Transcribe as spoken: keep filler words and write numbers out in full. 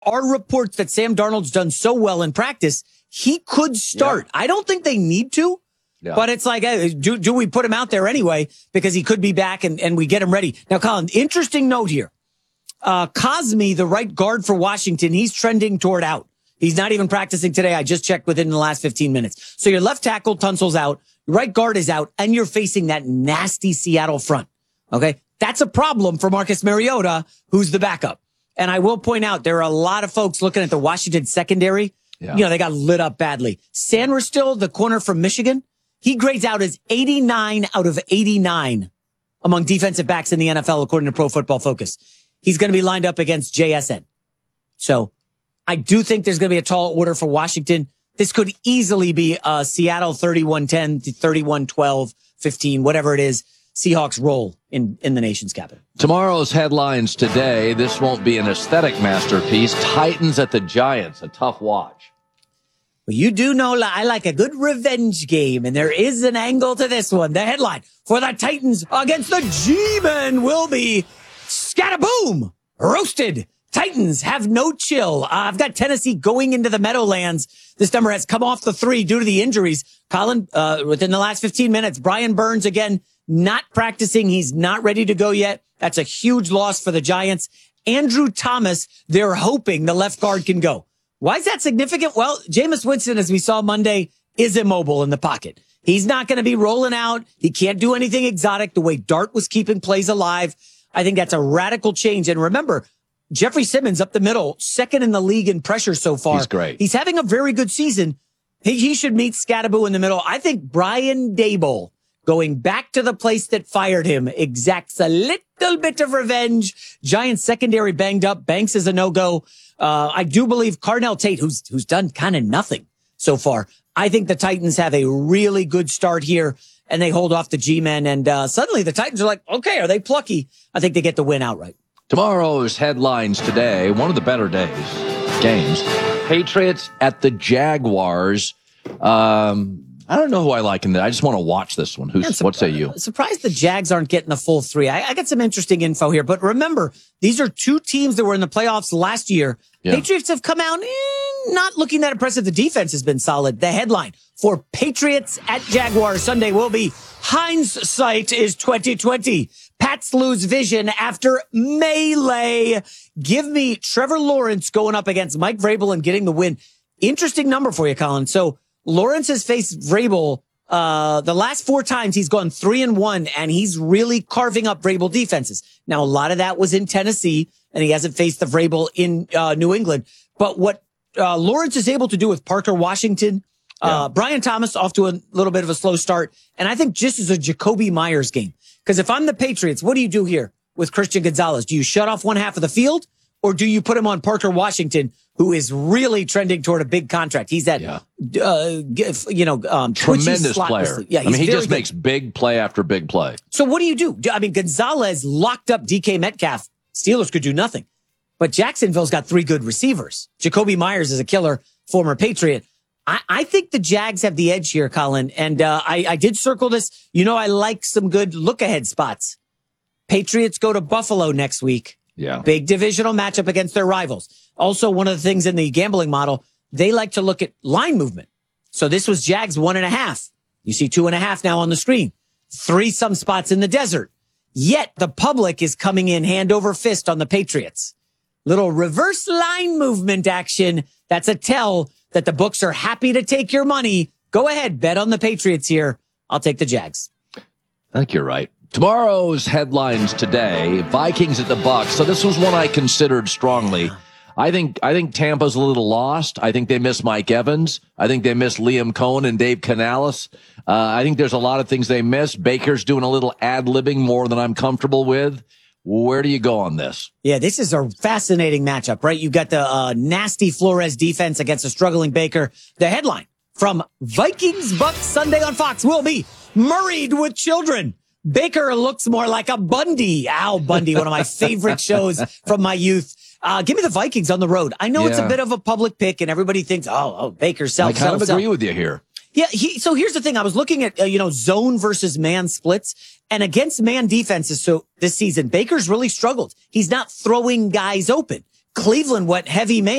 are reports that Sam Darnold's done so well in practice, he could start. Yeah. I don't think they need to, yeah. but it's like, hey, do, do we put him out there anyway? Because he could be back and, and we get him ready. Now, Colin, interesting note here. Uh, Cosme, the right guard for Washington, he's trending toward out. He's not even practicing today. I just checked within the last fifteen minutes. So your left tackle, Tunsil's out. Your right guard is out. And you're facing that nasty Seattle front. Okay. That's a problem for Marcus Mariota, who's the backup. And I will point out, there are a lot of folks looking at the Washington secondary. Yeah. You know, they got lit up badly. Sanders, the corner from Michigan, he grades out as eighty-nine out of eighty-nine among defensive backs in the N F L, according to Pro Football Focus. He's going to be lined up against J S N. So I do think there's going to be a tall order for Washington. This could easily be a Seattle thirty-one ten, thirty-one twelve, fifteen, whatever it is. Seahawks roll in, in the nation's capital. Tomorrow's headlines today. This won't be an aesthetic masterpiece. Titans at the Giants, a tough watch. Well, you do know I like a good revenge game, and there is an angle to this one. The headline for the Titans against the G-Men will be scataboom, roasted. Titans have no chill. Uh, I've got Tennessee going into the Meadowlands. This number has come off the three due to the injuries. Colin, uh, within the last fifteen minutes, Brian Burns again, not practicing. He's not ready to go yet. That's a huge loss for the Giants. Andrew Thomas, they're hoping the left guard can go. Why is that significant? Well, Jameis Winston, as we saw Monday, is immobile in the pocket. He's not going to be rolling out. He can't do anything exotic the way Dart was keeping plays alive. I think that's a radical change. And remember, Jeffrey Simmons up the middle, second in the league in pressure so far. He's great. He's having a very good season. He, he should meet Scatterbo in the middle. I think Brian Daboll, going back to the place that fired him, exacts a little bit of revenge. Giants secondary banged up. Banks is a no-go. Uh, I do believe Carnell Tate, who's, who's done kind of nothing so far. I think the Titans have a really good start here, and they hold off the G-Men. And, uh, suddenly the Titans are like, okay, are they plucky? I think they get the win outright. Tomorrow's headlines today, one of the better days, games. Patriots at the Jaguars. Um, I don't know who I like in that. I just want to watch this one. Who's, yeah, what say you? Surprised the Jags aren't getting the full three. I, I got some interesting info here, but remember, these are two teams that were in the playoffs last year. Yeah. Patriots have come out eh, not looking that impressive. The defense has been solid. The headline for Patriots at Jaguars Sunday will be hindsight is twenty twenty. Pats lose vision after melee. Give me Trevor Lawrence going up against Mike Vrabel and getting the win. Interesting number for you, Colin. So Lawrence has faced Vrabel uh the last four times. He's gone three and one, and he's really carving up Vrabel defenses. Now, a lot of that was in Tennessee, and he hasn't faced the Vrabel in uh New England. But what uh Lawrence is able to do with Parker Washington, uh yeah. Brian Thomas off to a little bit of a slow start, and I think just as a Jacoby Myers game. Because if I'm the Patriots, what do you do here with Christian Gonzalez? Do you shut off one half of the field, or do you put him on Parker Washington, who is really trending toward a big contract? He's that, yeah. uh, you know, um, tremendous player. Yeah, I mean, he just good. makes big play after big play. So what do you do? I mean, Gonzalez locked up D K Metcalf. Steelers could do nothing. But Jacksonville's got three good receivers. Jacoby Myers is a killer, former Patriot. I, I think the Jags have the edge here, Colin. And uh, I, I did circle this. You know, I like some good look-ahead spots. Patriots go to Buffalo next week. Yeah. Big divisional matchup against their rivals. Also, one of the things in the gambling model, they like to look at line movement. So this was Jags one and a half. You see two and a half now on the screen. Three some spots in the desert. Yet the public is coming in hand over fist on the Patriots. Little reverse line movement action. That's a tell that the books are happy to take your money. Go ahead, bet on the Patriots here. I'll take the Jags. I think you're right. Tomorrow's headlines today, Vikings at the Bucks. So this was one I considered strongly. I think I think Tampa's a little lost. I think they miss Mike Evans. I think they miss Liam Cohen and Dave Canales. Uh, I think there's a lot of things they miss. Baker's doing a little ad-libbing more than I'm comfortable with. Where do you go on this? Yeah, this is a fascinating matchup, right? You've got the uh, nasty Flores defense against a struggling Baker. The headline from Vikings Bucks Sunday on Fox will be Married with Children. Baker looks more like a Bundy. Al Bundy, one of my favorite shows from my youth. Uh, give me the Vikings on the road. I know yeah. it's a bit of a public pick, and everybody thinks, oh, oh, Baker, sell, I kind sell, of sell. agree with you here. Yeah, he, so here's the thing. I was looking at, uh, you know, zone versus man splits, and against man defenses. So this season, Baker's really struggled. He's not throwing guys open. Cleveland went heavy man.